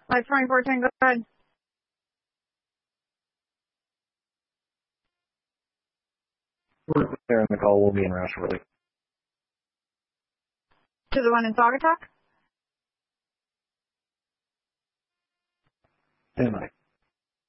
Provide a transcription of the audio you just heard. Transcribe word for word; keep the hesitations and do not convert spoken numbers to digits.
Like twenty-four ten, go ahead. We're there in the call. We'll be in route shortly. To the one in Saugatuck? Stand by.